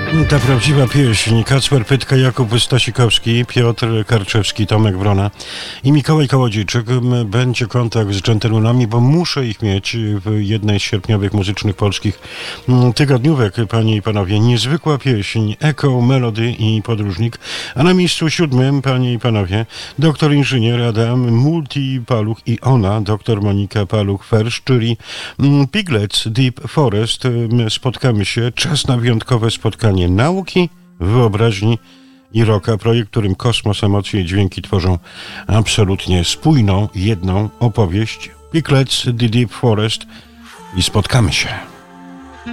Ta prawdziwa pieśń. Kacper Pytka, Jakub Stasikowski, Piotr Karczewski, Tomek Wrona i Mikołaj Kołodziejczyk. Będzie kontakt z dżentelmenami, bo muszę ich mieć w jednej z sierpniowych muzycznych polskich tygodniówek. Panie i panowie, niezwykła pieśń, Echo, Melody i Podróżnik. A na miejscu 7, panie i panowie, doktor inżynier Adam Multipaluch i ona, doktor Monika Paluch-Fersz, czyli Piglets Deep Forest. Spotkamy się. Czas na wyjątkowe spotkanie nauki, wyobraźni i rocka. Projekt, którym kosmos, emocje i dźwięki tworzą absolutnie spójną, jedną opowieść. Piglets The Deep Forest i spotkamy się.